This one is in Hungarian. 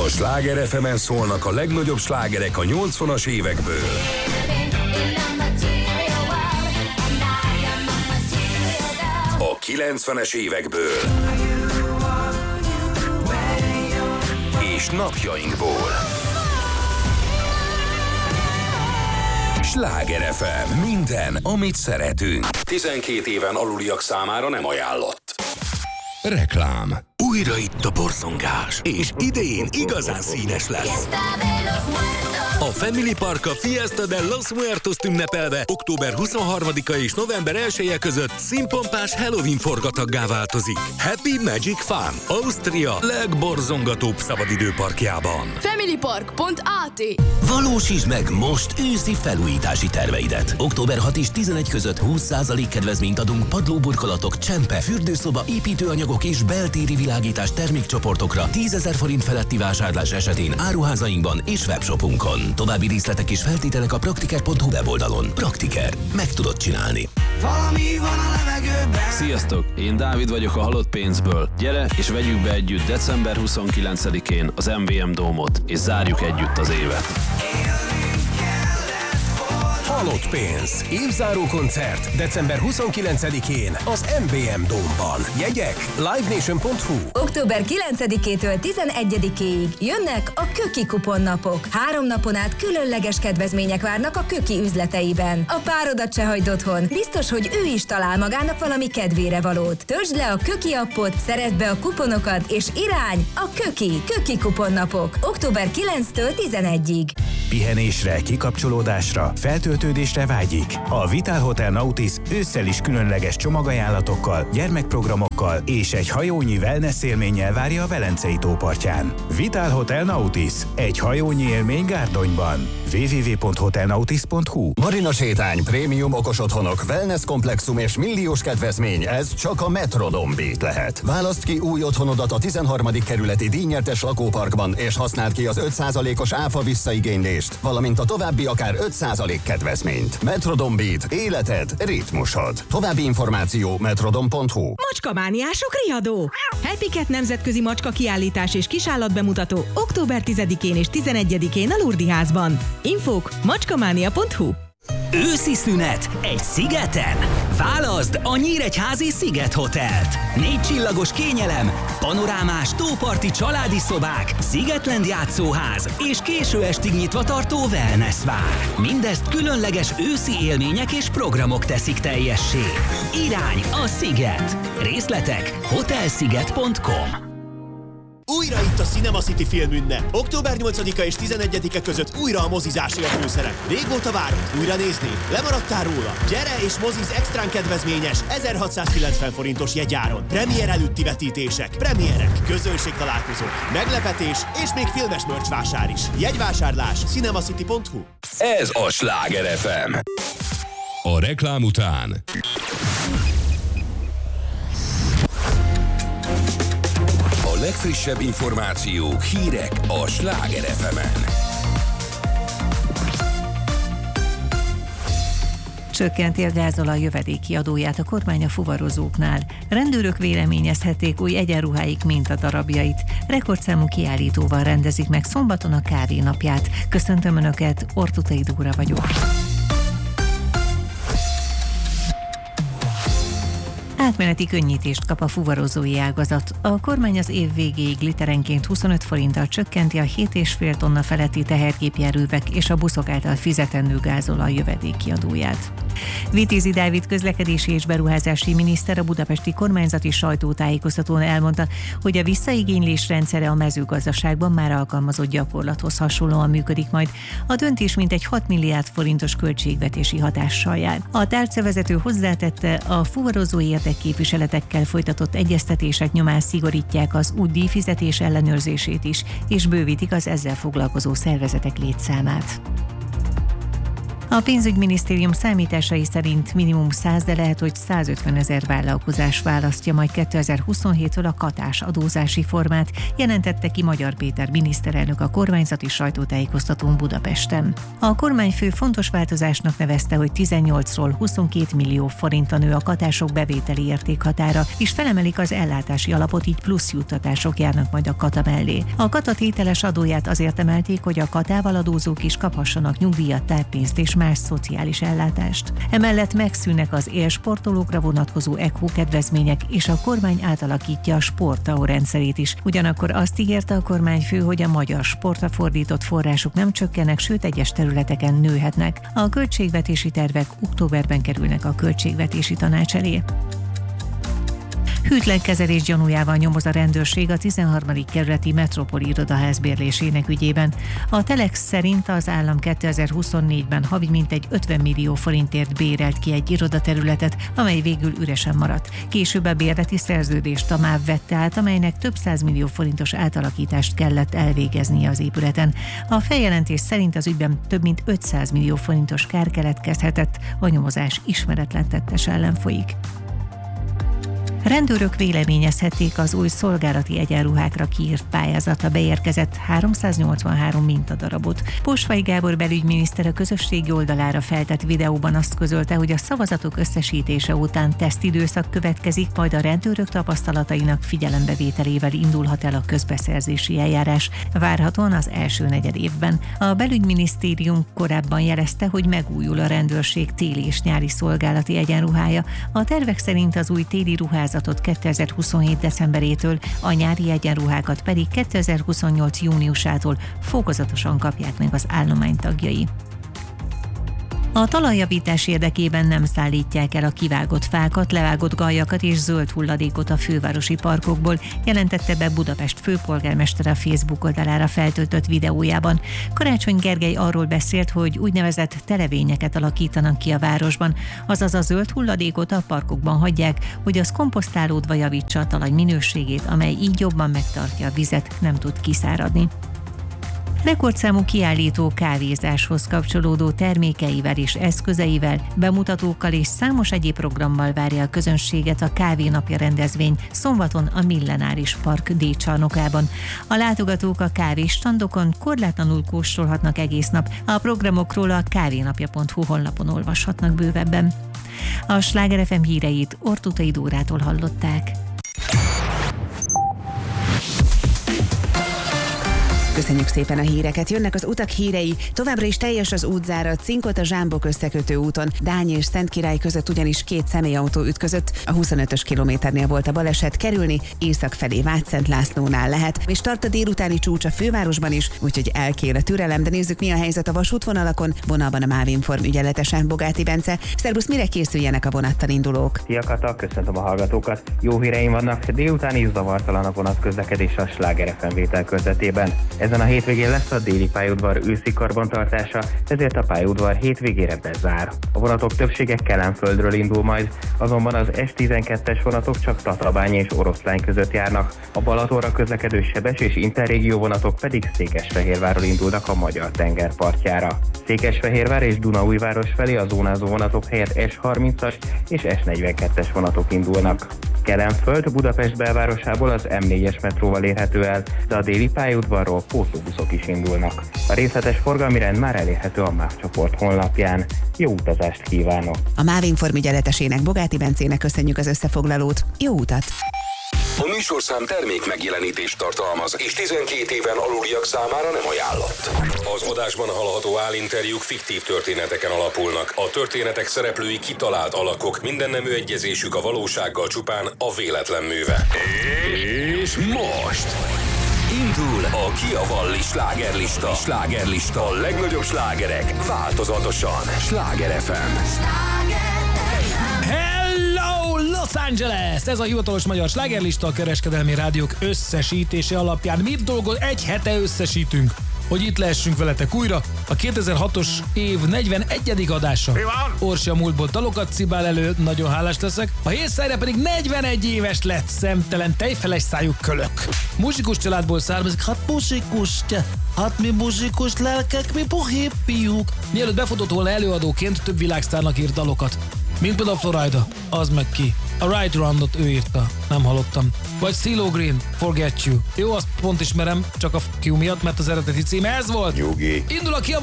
A Sláger FM-en szólnak a legnagyobb slágerek a 80-as évekből. A 90-es évekből. És napjainkból. Sláger FM. Minden, amit szeretünk. 12 éven aluliak számára nem ajánlott. Reklám. Újra itt a borzongás, és idén igazán színes lesz. A Family Park a Fiesta de los Muertos ünnepelve október 23-a és november 1-e között színpompás Halloween forgataggá változik. Happy Magic Fun, Ausztria legborzongatóbb szabadidőparkjában. Familypark.at. Valósítsd meg most őszi felújítási terveidet. Október 6 és 11 között 20% kedvezményt adunk padlóburkolatok, csempe, fürdőszoba, építőanyagok és beltéri világítás termékcsoportokra 10 000 forint feletti vásárlás esetén áruházainkban és webshopunkon. További részletek és feltételek a praktiker.hu weboldalon. Praktiker. Meg tudod csinálni. Valami van a levegőben. Sziasztok, én Dávid vagyok a Halott pénzből. Gyere és vegyük be együtt december 29-én az MVM Dómot, és zárjuk együtt az évet. Halott pénz. Évzáró koncert december 29-én az MVM Dómban. Jegyek livenation.hu. Október 9-től 11-ig jönnek a Köki kuponnapok. 3 napon át különleges kedvezmények várnak a Köki üzleteiben. A párodat se hagyd otthon. Biztos, hogy ő is talál magának valami kedvére valót. Töltsd le a Köki appot, szerezd be a kuponokat, és irány a Köki kuponnapok. Október 9-től 11-ig. Pihenésre, kikapcsolódásra, feltöltődésre vágyik. A Vitál Hotel Nautis ősszel is különleges csomagajánlatokkal, gyermekprogramokkal és egy hajónyi wellness élménnyel várja a Velencei tópartján. Vitál Hotel Nautis. Egy hajónyi élmény Gárdonyban. www.hotelnautis.hu. Marina sétány, prémium okos otthonok, wellness komplexum és milliós kedvezmény, ez csak a Metrodom Beat lehet. Válaszd ki új otthonodat a 13. kerületi díjnyertes lakóparkban, és használd ki az 5%-os áfa visszaigénylést, valamint a további akár 5% kedvezményt. Metrodom Beat. Életed, ritmusod. További információ metrodom.hu. Macskamániások riadó! Happy Cat nemzetközi macska kiállítás és kisállatbemutató október 10-én és 11-én a Lurdi házban. Infók macskamánia.hu. Őszi szünet egy szigeten? Válaszd a Nyíregyházi Sziget Hotelt. 4 csillagos kényelem, panorámás tóparti családi szobák, Szigetland játszóház és késő estig nyitva tartó wellness vár. Mindezt különleges őszi élmények és programok teszik teljessé. Irány a Sziget. Részletek hotelsziget.com. Újra itt a Cinema City filmünnep. Október 8-a és 11-e között újra a mozizásé a főszerep. Régóta várod, újra nézni? Lemaradtál róla? Gyere és moziz extrán kedvezményes 1690 forintos jegyáron. Premier előtti vetítések, premierek, közönségtalálkozók, meglepetés és még filmes merch vásár is. Jegyvásárlás cinemacity.hu. Ez a Sláger FM. A reklám után a legfrissebb információk, hírek a Sláger FM-en. Csökkenti a gázolaj jövedéki adóját a kormány a fuvarozóknál. Rendőrök véleményezhették új egyenruháik mintadarabjait. Rekordszámú kiállítóval rendezik meg szombaton a kávénapját. Köszöntöm Önöket, Ortutai Dóra vagyok. Átmeneti könnyítést kap a fuvarozói ágazat. A kormány az év végéig literenként 25 forinttal csökkenti a 7,5 tonna feletti tehergépjárművek és a buszok által fizetendő gázolaj jövedéki adóját. Vitézi Dávid közlekedési és beruházási miniszter a budapesti kormányzati sajtótájékoztatón elmondta, hogy a visszaigénylés rendszere a mezőgazdaságban már alkalmazott gyakorlathoz hasonlóan működik majd. A döntés mintegy 6 milliárd forintos költségvetési hatással jár. A tárcavezető hozzátette, a fuvarozói érdekképviseletekkel folytatott egyeztetések nyomán szigorítják az útdíjfizetés ellenőrzését is, és bővítik az ezzel foglalkozó szervezetek létszámát. A pénzügyminisztérium számításai szerint minimum 100, de lehet, hogy 150 000 vállalkozás választja majd 2027-től a katás adózási formát, jelentette ki Magyar Péter miniszterelnök a kormányzati sajtótájékoztatón Budapesten. A kormányfő fontos változásnak nevezte, hogy 18-ról 22 millió forintra nő a katások bevételi értékhatára, és felemelik az ellátási alapot, így plusz juttatások járnak majd a kata mellé. A kata tételes adóját azért emelték, hogy a katával adózók is kaphassanak nyugdíjat, táppénzt és más szociális ellátást. Emellett megszűnnek az élsportolókra vonatkozó ECHO kedvezmények, és a kormány átalakítja a Sport-AO rendszerét is. Ugyanakkor azt ígérte a kormányfő, hogy a magyar sportra fordított források nem csökkennek, sőt egyes területeken nőhetnek. A költségvetési tervek októberben kerülnek a Költségvetési Tanács elé. Hűtlen kezelés gyanújával nyomoz a rendőrség a 13. kerületi Metropol irodaház bérlésének ügyében. A Telex szerint az állam 2024-ben havi mintegy 50 millió forintért bérelt ki egy irodaterületet, amely végül üresen maradt. Később a bérleti szerződést a MÁV vette át, amelynek több 100 millió forintos átalakítást kellett elvégeznie az épületen. A feljelentés szerint az ügyben több mint 500 millió forintos kár keletkezhetett, a nyomozás ismeretlen tettes ellen folyik. Rendőrök véleményezhették az új szolgálati egyenruhákra kiírt pályázatra beérkezett 383 mintadarabot. Posvai Gábor belügyminiszter a közösségi oldalára feltett videóban azt közölte, hogy a szavazatok összesítése után tesztidőszak következik, majd a rendőrök tapasztalatainak figyelembevételével indulhat el a közbeszerzési eljárás, várhatóan az első negyedévben. A belügyminisztérium korábban jelezte, hogy megújul a rendőrség téli és nyári szolgálati egyenruhája. A tervek szerint az új téli ruházatot 2027. decemberétől, a nyári egyenruhákat pedig 2028. júniusától fokozatosan kapják meg az állomány tagjai. A talajjavítás érdekében nem szállítják el a kivágott fákat, levágott galjakat és zöld hulladékot a fővárosi parkokból, jelentette be Budapest főpolgármestere a Facebook oldalára feltöltött videójában. Karácsony Gergely arról beszélt, hogy úgynevezett televényeket alakítanak ki a városban, azaz a zöld hulladékot a parkokban hagyják, hogy az komposztálódva javítsa a talaj minőségét, amely így jobban megtartja a vizet, nem tud kiszáradni. Rekordszámú kiállító kávézáshoz kapcsolódó termékeivel és eszközeivel, bemutatókkal és számos egyéb programmal várja a közönséget a Kávénapja rendezvény szombaton a Millenáris Park D-csarnokában. A látogatók a kávésstandokon korlátlanul kóstolhatnak egész nap, a programokról a kávénapja.hu honlapon olvashatnak bővebben. A Sláger FM híreit Ortutai Dórától hallották. Köszönjük szépen a híreket. Jönnek az utak hírei. Továbbra is teljes az útzárat Cinkot a Zsámbok összekötő úton. Dány és Szentkirály között ugyanis két személyautó ütközött. A 25-ös kilométernél volt a baleset, kerülni észak felé Vácszent Lászlónál lehet. És tart a délutáni csúcs a fővárosban is, úgyhogy elkér a türelem, de nézzük, mi a helyzet a vasútvonalakon. Vonalban a Mávinform ügyeletese Bogáti Bence. Szerbusz, mire készüljenek a vonattal indulók? Szia Kata, köszöntöm a hallgatókat. Jó híreim vannak, délután is zavartalan a vonatközlekedés a Sláger FM vételkörzetében. Ezen a hétvégén lesz a déli pályaudvar őszi karbantartása, ezért a pályaudvar hétvégére bezár. A vonatok többsége Kelenföldről indul majd, azonban az S12-es vonatok csak Tatabány és Oroszlány között járnak, a Balatonra közlekedő Sebes és Interrégió vonatok pedig Székesfehérvárról indulnak a magyar tengerpartjára. Székesfehérvár és Dunaújváros felé a zónázó vonatok helyett S30-as és S42-es vonatok indulnak. Kelenföld Budapest belvárosából az M4-es metróval érhető el, de a déli pályaudvarról pótlóbuszok is indulnak. A részletes forgalmi rend már elérhető a MÁV csoport honlapján. Jó utazást kívánok! A Mávinform ügyeletesének, Bogáti Bencének köszönjük az összefoglalót. Jó utat! A műsorszám termék megjelenítést tartalmaz, és 12 éven aluliak számára nem ajánlott. Az adásban hallható állinterjúk fiktív történeteken alapulnak. A történetek szereplői kitalált alakok, mindennemű egyezésük a valósággal csupán a véletlen műve. És most indul a Kiavalli slágerlista. A legnagyobb slágerek változatosan. Sláger FM. Hello, Los Angeles! Ez a hivatalos magyar slágerlista, a kereskedelmi rádiók összesítése alapján. Mit dolgoz? Egy hete összesítünk. hogy itt lehessünk veletek újra. A 2006-os év 41. adása. Orsi a múltból dalokat cibál elő, nagyon hálás leszek. A Hészájra pedig 41 éves lett, szemtelen, tejfeles szájú kölök. Muzsikus családból származik, mi muzsikus lelkek, mi bohéppiuk. Mielőtt befutott volna előadóként, több világsztárnak írt dalokat. Mint például Florida, az meg ki. A Right Roundot ő írta, nem hallottam. Vagy CeeLo Green, Forget You. Jó, azt pont ismerem, csak a F*** you miatt, mert az eredeti címe ez volt. Nyugi. Indul a